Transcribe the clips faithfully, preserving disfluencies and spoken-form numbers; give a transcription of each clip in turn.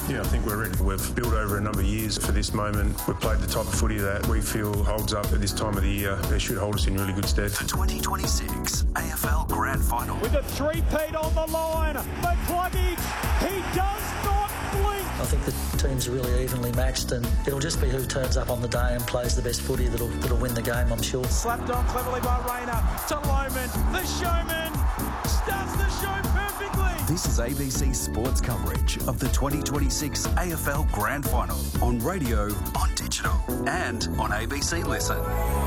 Yeah, I think we're ready. We've built over a number of years for this moment. We've played the type of footy that we feel holds up at this time of the year. It should hold us in really good stead. The twenty twenty-six A F L Grand Final. With a three-peat on the line, McCluggage, he does not blink. I think the teams are really evenly matched, and it'll just be who turns up on the day and plays the best footy that'll, that'll win the game, I'm sure. Slapped on cleverly by Rayner to Lohman. The showman starts the show perfectly. This is A B C Sports coverage of the twenty twenty-six A F L Grand Final on radio, on digital, and on A B C Listen.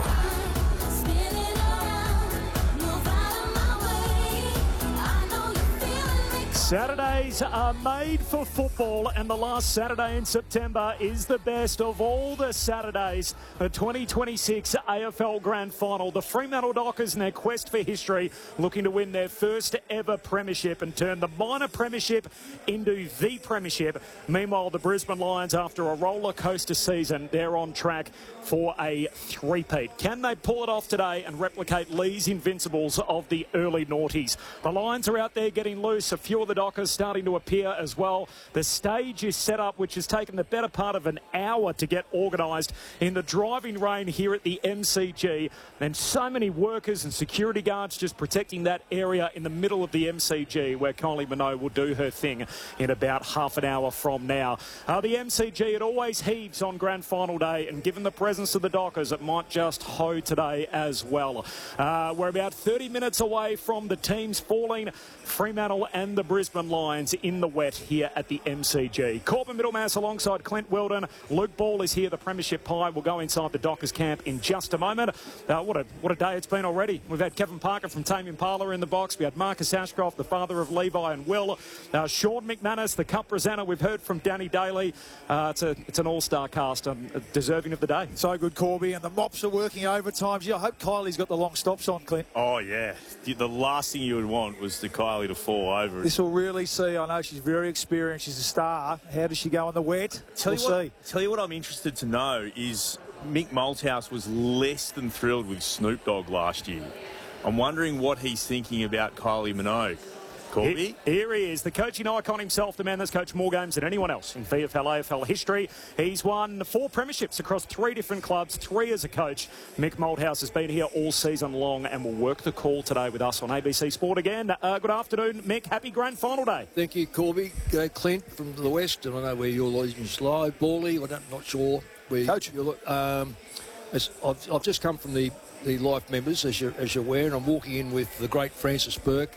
Saturdays are made for football, and the last Saturday in September is the best of all the Saturdays. The twenty twenty-six A F L Grand Final. The Fremantle Dockers in their quest for history, looking to win their first ever premiership and turn the minor premiership into the premiership. Meanwhile, the Brisbane Lions, after a roller coaster season, they're on track for a three-peat. Can they pull it off today and replicate Lee's invincibles of the early noughties? The Lions are out there getting loose. A few of the Dockers starting to appear as well. The stage is set up, which has taken the better part of an hour to get organised in the driving rain here at the M C G. And so many workers and security guards just protecting that area in the middle of the M C G, where Kylie Minogue will do her thing in about half an hour from now. Uh, the M C G, it always heaves on Grand Final day, and given the presence of the Dockers, it might just hoe today as well. Uh, we're about thirty minutes away from the teams falling. Fremantle and the Brisbane Lions in the wet here at the M C G. Corbin Middlemass alongside Clint Weldon. Luke Ball is here, the Premiership Pie. Will go inside the Dockers camp in just a moment. Uh, what a what a day it's been already. We've had Kevin Parker from Tame Impala in the box. We had Marcus Ashcroft, the father of Levi and Will. Uh, Sean McManus, the Cup presenter. We've heard from Danny Daly. Uh, it's, a, it's an all-star cast, um, deserving of the day. So good, Corby. And the mops are working overtime. Gee, I hope Kylie's got the long stops on, Clint. Oh, yeah. The last thing you would want was the Kylie to fall over. This will really see. I know she's very experienced. She's a star. How does she go in the wet? Tell we'll you what, see. Tell you what I'm interested to know is Mick Malthouse was less than thrilled with Snoop Dogg last year. I'm wondering what he's thinking about Kylie Minogue. Corby? Here he is, the coaching icon himself, the man that's coached more games than anyone else in V F L A F L history. He's won four premierships across three different clubs, three as a coach. Mick Malthouse has been here all season long and will work the call today with us on A B C Sport again. Uh, good afternoon, Mick. Happy Grand Final day. Thank you, Corby. Uh, Clint from the west, and I know where you're legends lie. Bally, I'm not sure where Coach. you're. Um, as I've, I've just come from the, the Life members, as you're, as you're aware, and I'm walking in with the great Francis Burke.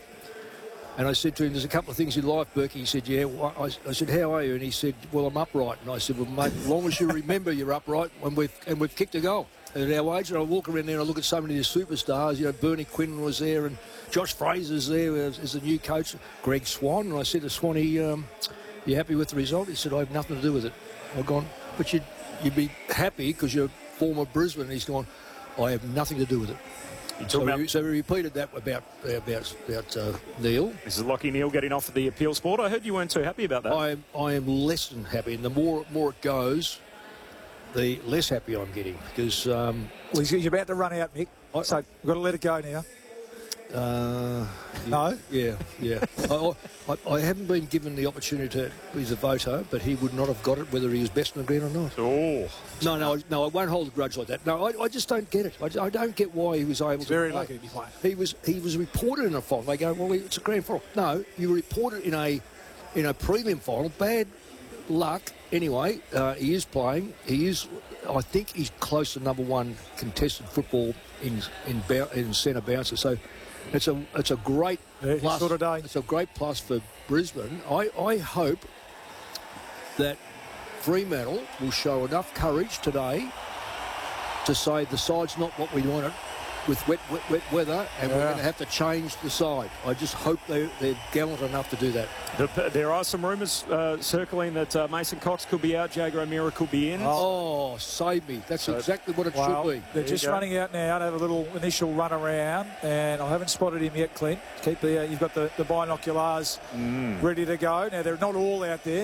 And I said to him, there's a couple of things in life, Berkey. He said, yeah. Well, I, I said, how are you? And he said, well, I'm upright. And I said, well, mate, as long as you remember you're upright, and we've, and we've kicked a goal. And at our age, and I walk around there and I look at so many of the superstars. You know, Bernie Quinn was there, and Josh Fraser's there as, as the new coach, Greg Swan. And I said to Swanee, um, you happy with the result? He said, I have nothing to do with it. I've gone, but you'd, you'd be happy because you're former Brisbane. And he's gone, I have nothing to do with it. So, about... we, so we repeated that about about about uh, Neil. This is Lockie Neal getting off at the appeal sport. I heard you weren't too happy about that. I am I am less than happy, and the more more it goes, the less happy I'm getting because. Um, well, he's, he's about to run out, Mick. I, so we've got to let it go now. Uh, no? Yeah, yeah. I, I, I haven't been given the opportunity to. He's a voter, but he would not have got it whether he was best in the ground or not. Oh. No, no, no. I won't hold a grudge like that. No, I, I just don't get it. I, I don't get why he was able He's to. Very play. lucky to be playing. He was. He was reported in a final. They go, well, it's a grand final. No, you reported in a in a prelim final. Bad luck. Anyway, uh, he is playing. He is. I think he's close to number one contested football in in, in centre bouncer. So. It's a it's a great yeah, plus. Sort of day. It's a great plus for Brisbane. I, I hope that Fremantle will show enough courage today to say the side's not what we wanted with wet wet, wet weather, and yeah. we're going to have to change the side. I just hope they, they're gallant enough to do that. The, there are some rumours uh, circling that uh, Mason Cox could be out, Jager O'Meara could be in. Oh, save me. That's so, exactly what it well, should be. They're just running out now to have a little initial run around, and I haven't spotted him yet, Clint. Keep the, uh, you've got the, the binoculars mm. ready to go. Now, they're not all out there.